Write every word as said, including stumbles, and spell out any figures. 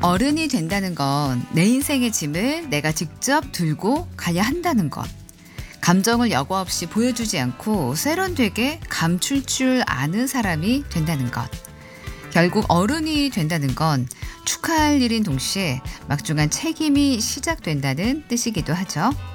어른이 된다는 건 내 인생의 짐을 내가 직접 들고 가야 한다는 것. 감정을 여과 없이 보여주지 않고 세련되게 감출 줄 아는 사람이 된다는 것. 결국 어른이 된다는 건 축하할 일인 동시에 막중한 책임이 시작된다는 뜻이기도 하죠.